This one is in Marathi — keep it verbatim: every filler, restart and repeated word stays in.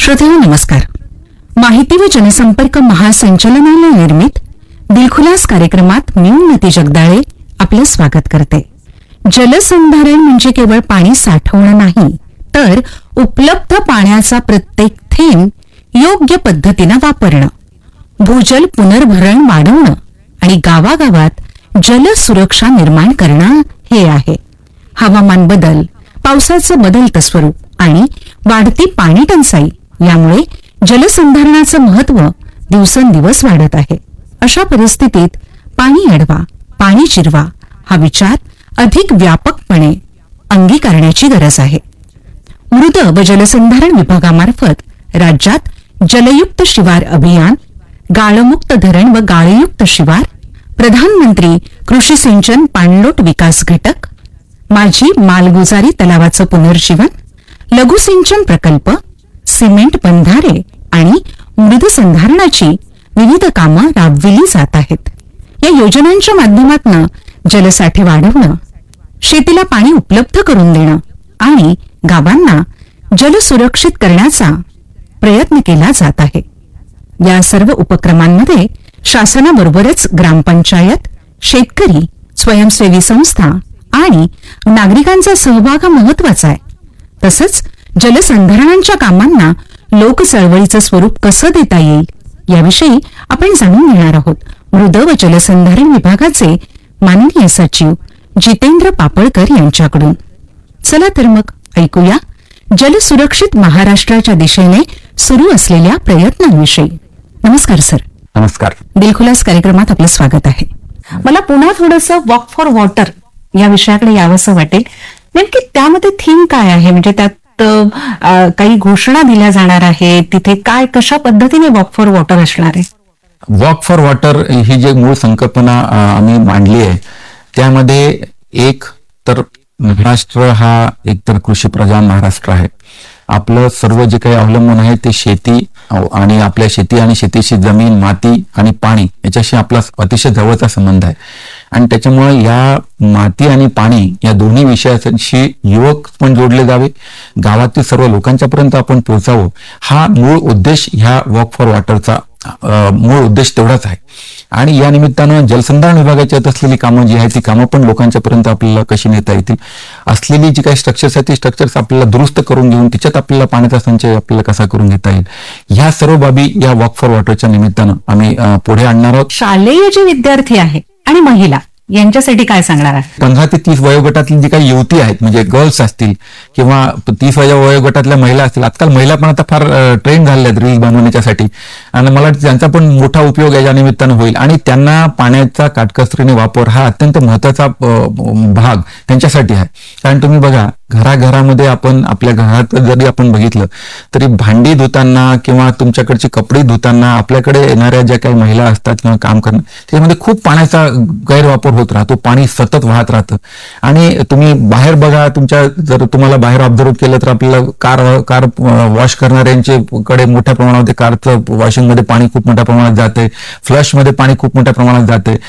श्रोतेहो नमस्कार. माहिती व जनसंपर्क महासंचालनालय निर्मित दिलखुलास कार्यक्रमात मी उन्नती जगदाळे आपलं स्वागत करते. जलसंधारण म्हणजे केवळ पाणी साठवणं नाही, तर उपलब्ध पाण्याचा प्रत्येक थेंब योग्य पद्धतीनं वापरणं, भूजल पुनर्भरण वाढवणं आणि गावागावात जलसुरक्षा निर्माण करणं हे आहे. हवामान बदल, पावसाचं बदलतं स्वरूप आणि वाढती पाणी टंचाई यामुळे जलसंधारणाचं महत्व दिवसेंदिवस वाढत आहे. अशा परिस्थितीत पाणी अडवा, पाणी जिरवा हा विचार अधिक व्यापकपणे अंगीकारण्याची गरज आहे. मृद व जलसंधारण विभागामार्फत राज्यात जलयुक्त शिवार अभियान, गाळमुक्त धरण व गाळयुक्त शिवार, प्रधानमंत्री कृषी सिंचन पाणलोट विकास घटक, माझी मालगुजारी तलावाचं पुनर्जीवन, लघुसिंचन प्रकल्प, सिमेंट बंधारे आणि मृद संधारणाची विविध कामं राबविली जात आहेत. या योजनांच्या माध्यमातून जलसाठे वाढवणं, शेतीला पाणी उपलब्ध करून देणं आणि गावांना जल सुरक्षित करण्याचा प्रयत्न केला जात आहे. या सर्व उपक्रमांमध्ये शासनाबरोबरच ग्रामपंचायत, शेतकरी, स्वयंसेवी संस्था आणि नागरिकांचा सहभाग महत्वाचा आहे. तसंच जलसंधारणांच्या कामांना लोक चळवळीचं स्वरूप कसं देता येईल याविषयी आपण जाणून घेणार आहोत. मृद व जलसंधारण विभागाचे माननीय सचिव जितेंद्र पापळकर यांच्याकडून. चला तर मग ऐकूया जलसुरक्षित महाराष्ट्राच्या दिशेने सुरू असलेल्या प्रयत्नांविषयी. नमस्कार सर. नमस्कार. दिलखुलास कार्यक्रमात आपलं स्वागत आहे. मला पुन्हा थोडंसं वॉक फॉर वॉटर या विषयाकडे यावंसं वाटेल. नेमकी त्यामध्ये थीम काय आहे, म्हणजे त्यात काही घोषणा दिल्या जाणार आहेत, तिथे काय कशा पद्धतीने वॉक फॉर वॉटर असणार आहे? वॉक फॉर वॉटर ही जी मूळ संकल्पना आम्ही मांडली आहे त्यामध्ये एक तर महाराष्ट्र हा एकतर कृषी प्रधान महाराष्ट्र आहे. आपलं सर्व जे काही अवलंबून आहे ते शेती आणि आपल्या शेती आणि शेतीची जमीन, माती आणि पाणी याच्याशी आपला अतिशय जवळचा संबंध आहे. आणि त्याच्यामुळे या माती आणि पाणी या दोन्ही विषयाशी युवक पण जोडले जावे, गावातील सर्व लोकांच्या पर्यंत आपण पोहोचावं, हा मूळ उद्देश ह्या वॉक फॉर वॉटरचा मूळ उद्देश तेवढाच आहे. आणि या निमित्तानं जलसंधारण विभागाच्यात असलेली कामं जी आहेत ती कामं पण लोकांच्या पर्यंत आपल्याला कशी नेता येतील, असलेली जी काही स्ट्रक्चर्स आहेत ती स्ट्रक्चर्स आपल्याला दुरुस्त करून घेऊन तिच्यात आपल्याला पाण्याचा संचय आपल्याला कसा करून घेता येईल, ह्या सर्व बाबी या वॉक फॉर वॉटरच्या निमित्तानं आम्ही पुढे आणणार आहोत. शालेय जे विद्यार्थी आहे आणि महिला यांच्यासाठी काय सांगणार आहे? पंधरा ते तीस वयोगटातली जी काही युवती आहेत, म्हणजे गर्ल्स असतील किंवा तीस वयोगटातल्या महिला असतील, आजकाल महिला पण आता फार ट्रेन झालेल्या आहेत रील्स बनवण्यासाठी, आणि मला त्यांचा पण मोठा उपयोग याच्या निमित्तानं होईल. आणि त्यांना पाण्याचा काटकसरीने वापर हा अत्यंत महत्वाचा भाग त्यांच्यासाठी आहे. कारण तुम्ही बघा, घराघरामध्ये आपण आपल्या घरात जरी आपण बघितलं तरी भांडी धुताना किंवा तुमच्याकडचे कपडे धुताना आपल्याकडे येणाऱ्या ज्या काही महिला असतात किंवा काम करणं त्याच्यामध्ये खूप पाण्याचा गैरवापर होत राहतो, पाणी सतत वाहत राहतं. आणि तुम्ही बाहेर बघा, तुमच्या जर तुम्हाला बाहेर ऑब्झर्व केलं तर आपल्याला कार कार वॉश करणाऱ्यांचे कडे मोठ्या प्रमाणामध्ये कारचं वॉशिंगमध्ये पाणी खूप मोठ्या प्रमाणात जाते, फ्लशमध्ये पाणी खूप मोठ्या प्रमाणात जाते.